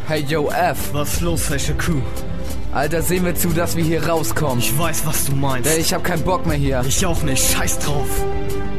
Hey yo F, Was los, welche Crew? Alter, sehen wir zu, dass wir hier rauskommen. Ich weiß, was du meinst. Ey, ich hab keinen Bock mehr hier. Ich auch nicht, scheiß drauf.